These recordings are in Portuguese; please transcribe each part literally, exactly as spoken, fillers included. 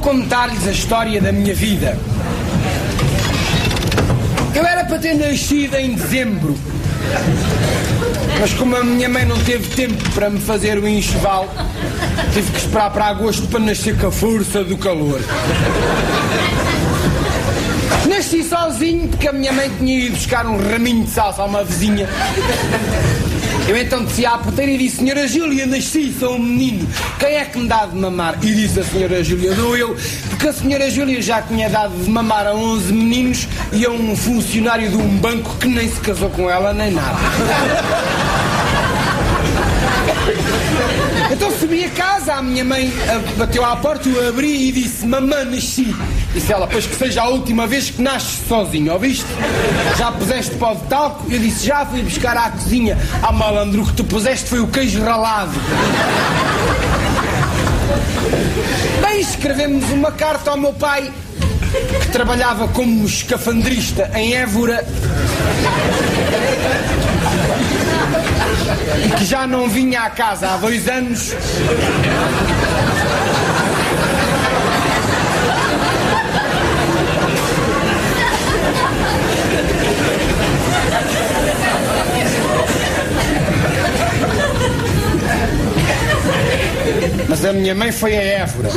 contar-lhes a história da minha vida. Eu era para ter nascido em dezembro, mas como a minha mãe não teve tempo para me fazer o enxoval, tive que esperar para agosto para nascer com a força do calor. Nasci sozinho porque a minha mãe tinha ido buscar um raminho de salsa a uma vizinha. Eu então desci à porteira e disse: senhora Júlia, nasci, sou um menino, quem é que me dá de mamar? E disse a senhora Júlia: dou eu, porque a senhora Júlia já tinha dado de mamar a onze meninos e a um funcionário de um banco que nem se casou com ela nem nada. Então subi a casa, a minha mãe bateu à porta, eu abri e disse: mamã, nasci. Disse ela: pois que seja a última vez que nasces sozinho, ouviste? Já puseste pó de talco? Eu disse: já, fui buscar à cozinha. Ah, malandro, o que tu puseste foi o queijo ralado. Bem, escrevemos uma carta ao meu pai, que trabalhava como escafandrista em Évora e que já não vinha à casa há dois anos. Mas a minha mãe foi a Évora.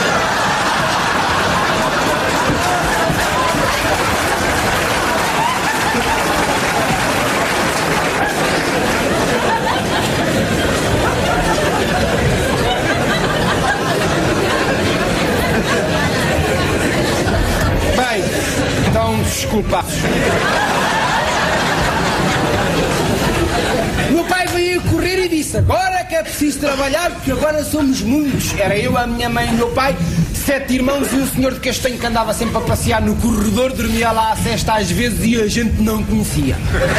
Bem, então desculpados. Meu pai veio correr e disse: agora é que é preciso trabalhar, porque agora somos muitos. Era eu, a minha mãe e o meu pai, sete irmãos e um senhor de castanho que andava sempre a passear no corredor, dormia lá à cesta às vezes e a gente não conhecia.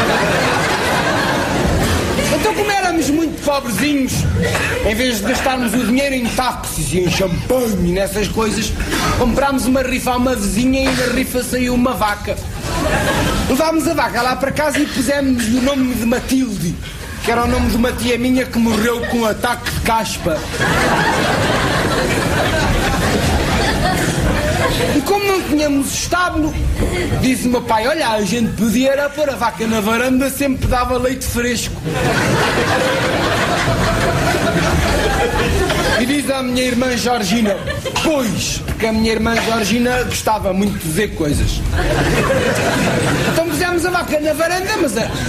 Então, como éramos muito pobrezinhos, em vez de gastarmos o dinheiro em táxis e em champanhe e nessas coisas, comprámos uma rifa a uma vizinha e da rifa saiu uma vaca. Levámos a vaca lá para casa e pusemos-lhe o nome de Matilde, que era o nome de uma tia minha que morreu com um ataque de caspa. E como não tínhamos estábulo, disse o meu pai: olha, a gente podia era pôr a vaca na varanda, sempre dava leite fresco. E diz à minha irmã Georgina: pois, porque a minha irmã Georgina gostava muito de ver coisas. Então pusemos a vaca na varanda, mas a,